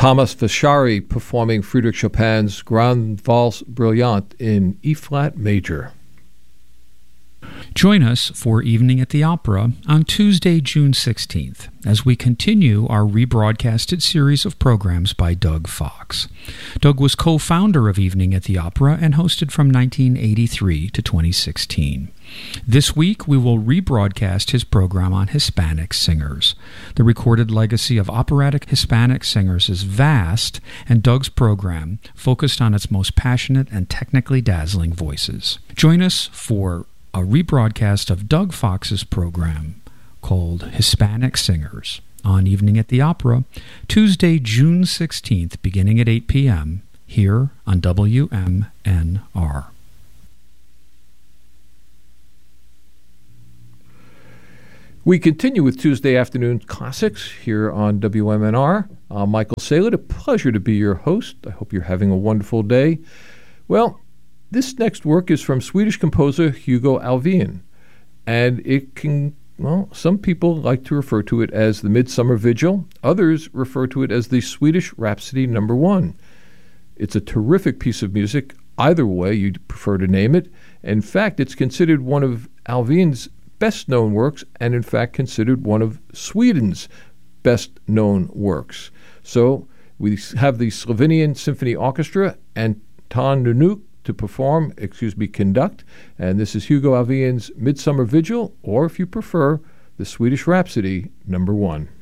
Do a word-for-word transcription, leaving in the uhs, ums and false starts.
Thomas Vasari performing Friedrich Chopin's Grande Valse Brillante in E-flat major. Join us for Evening at the Opera on Tuesday, June sixteenth, as we continue our rebroadcasted series of programs by Doug Fox. Doug was co-founder of Evening at the Opera and hosted from nineteen eighty-three to twenty sixteen. This week, we will rebroadcast his program on Hispanic singers. The recorded legacy of operatic Hispanic singers is vast, and Doug's program focused on its most passionate and technically dazzling voices. Join us for a rebroadcast of Doug Fox's program called Hispanic Singers on Evening at the Opera, Tuesday, June sixteenth, beginning at eight p.m. here on W M N R. We continue with Tuesday afternoon classics here on W M N R. I'm Michael Saylor. A pleasure to be your host. I hope you're having a wonderful day. Well, this next work is from Swedish composer Hugo Alfvén, and it can, well, some people like to refer to it as the Midsummer Vigil. Others refer to it as the Swedish Rhapsody Number One. It's a terrific piece of music, either way you'd prefer to name it. In fact, it's considered one of Alfvén's best-known works, and in fact considered one of Sweden's best-known works. So we have the Slovenian Symphony Orchestra and Ton Nunuk to perform, excuse me, conduct, and this is Hugo Alfvén's Midsummer Vigil, or if you prefer, the Swedish Rhapsody Number One.